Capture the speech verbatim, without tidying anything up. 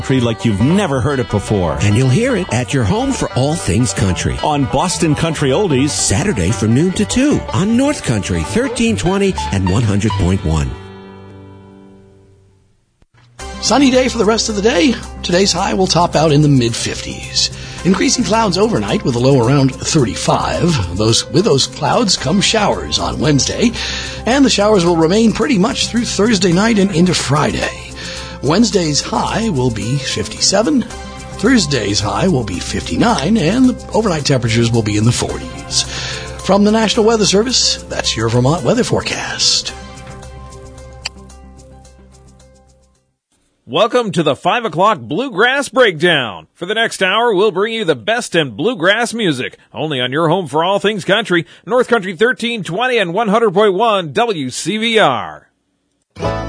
like you've never heard it before. And you'll hear it at your home for all things country. On Boston Country Oldies, Saturday from noon to two. On North Country, thirteen twenty and one hundred point one. Sunny day for the rest of the day. Today's high will top out in the mid-fifties. Increasing clouds overnight with a low around thirty-five. Those, with those clouds come showers on Wednesday, and the showers will remain pretty much through Thursday night and into Friday. Wednesday's high will be fifty-seven, Thursday's high will be fifty-nine, and the overnight temperatures will be in the forties. From the National Weather Service, that's your Vermont weather forecast. Welcome to the five o'clock Bluegrass Breakdown. For the next hour, we'll bring you the best in bluegrass music, only on your home for all things country, North Country thirteen twenty and one hundred point one W C V R.